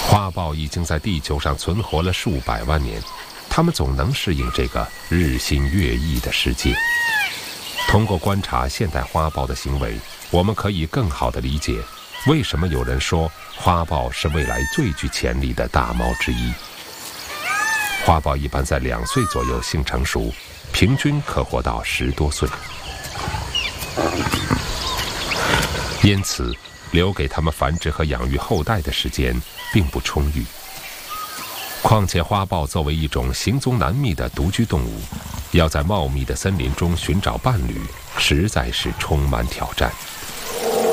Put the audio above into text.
花豹已经在地球上存活了数百万年，它们总能适应这个日新月异的世界。通过观察现代花豹的行为，我们可以更好地理解为什么有人说花豹是未来最具潜力的大猫之一。花豹一般在2岁左右性成熟，平均可活到10多岁，因此留给它们繁殖和养育后代的时间并不充裕。况且花豹作为一种行踪难觅的独居动物，要在茂密的森林中寻找伴侣，实在是充满挑战。